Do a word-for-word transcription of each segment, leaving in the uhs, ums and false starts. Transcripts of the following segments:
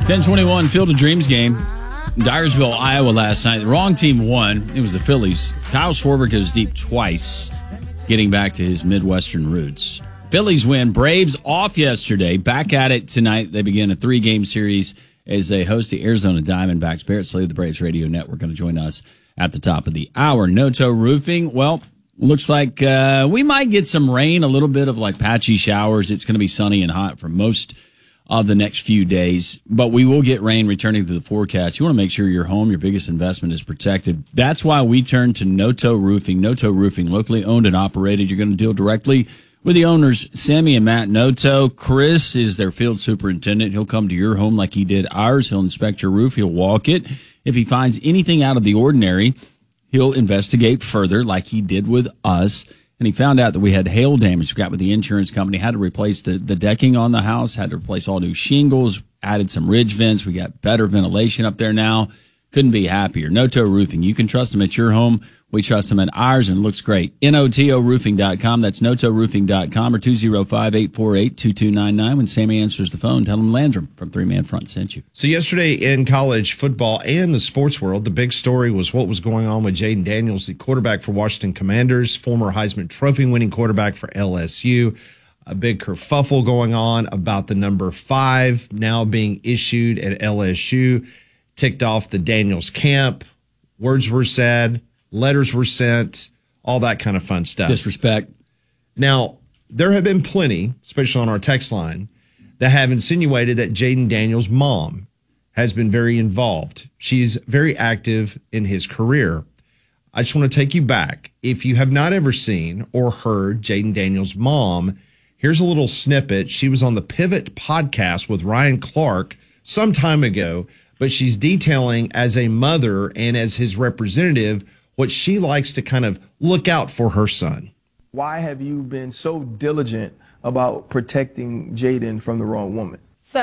ten twenty-one Field of Dreams game. Dyersville, Iowa last night. The wrong team won. It was the Phillies. Kyle Schwarber goes deep twice, getting back to his Midwestern roots. Phillies win. Braves off yesterday. Back at it tonight. They begin a three-game series as they host the Arizona Diamondbacks. Barrett Slade of the Braves Radio Network going to join us at the top of the hour. Noto Roofing, well, looks like uh, we might get some rain, a little bit of like patchy showers. It's going to be sunny and hot for most of the next few days, but we will get rain returning to the forecast. You want to make sure your home, your biggest investment, is protected. That's why we turn to Noto Roofing. Noto Roofing, locally owned and operated. You're going to deal directly with the owners, Sammy and Matt Noto. Chris is their field superintendent. He'll come to your home like he did ours. He'll inspect your roof. He'll walk it. If he finds anything out of the ordinary, he'll investigate further like he did with us. And he found out that we had hail damage. We got with the insurance company, had to replace the, the decking on the house, had to replace all new shingles, added some ridge vents. We got better ventilation up there now. Couldn't be happier. Noto Roofing. You can trust them at your home. We trust them at ours, and it looks great. N O T O roofing dot com. That's noto roofing dot com or two oh five, eight four eight, two two nine nine. When Sammy answers the phone, tell him Landrum from Three Man Front sent you. So yesterday in college football and the sports world, the big story was what was going on with Jayden Daniels, the quarterback for Washington Commanders, former Heisman Trophy winning quarterback for L S U. A big kerfuffle going on about the number five now being issued at L S U. Ticked off the Daniels camp. Words were said. Letters were sent, all that kind of fun stuff. Disrespect. Now, there have been plenty, especially on our text line, that have insinuated that Jayden Daniels' mom has been very involved. She's very active in his career. I just want to take you back. If you have not ever seen or heard Jayden Daniels' mom, here's a little snippet. She was on the Pivot podcast with Ryan Clark some time ago, but she's detailing as a mother and as his representative what she likes to kind of look out for her son. Why have you been so diligent about protecting Jayden from the wrong woman?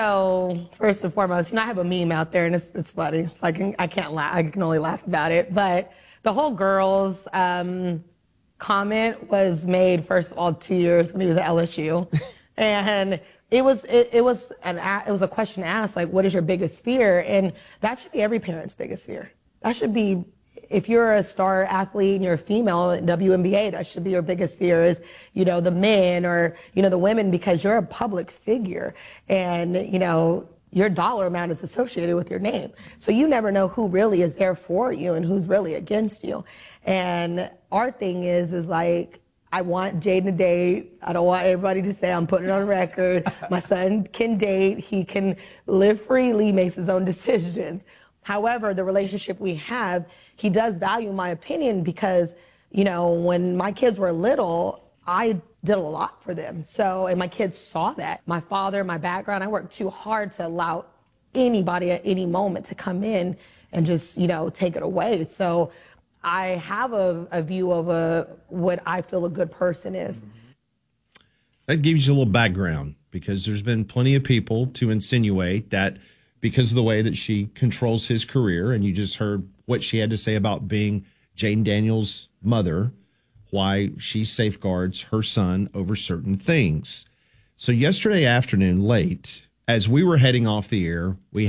So first and foremost, you know, I have a meme out there, and it's, it's funny. So I can I can't laugh. I can only laugh about it. But the whole girls um, comment was made first of all two years when he was at L S U, and it was it, it was an it was a question asked like, what is your biggest fear? And that should be every parent's biggest fear. That should be. If you're a star athlete and you're a female in W N B A, that should be your biggest fear is, you know, the men or, you know, the women, because you're a public figure and, you know, your dollar amount is associated with your name. So you never know who really is there for you and who's really against you. And our thing is, is like, I want Jayden to date. I don't want everybody to say I'm putting it on record. My son can date. He can live freely, he makes his own decisions. However, the relationship we have, he does value my opinion because, you know, when my kids were little, I did a lot for them. So, and my kids saw that. My father, my background, I worked too hard to allow anybody at any moment to come in and just, you know, take it away. So I have a, a view of a, what I feel a good person is. That gives you a little background because there's been plenty of people to insinuate that because of the way that she controls his career, and you just heard what she had to say about being Jayden Daniels' mother, why she safeguards her son over certain things. So yesterday afternoon, late, as we were heading off the air, we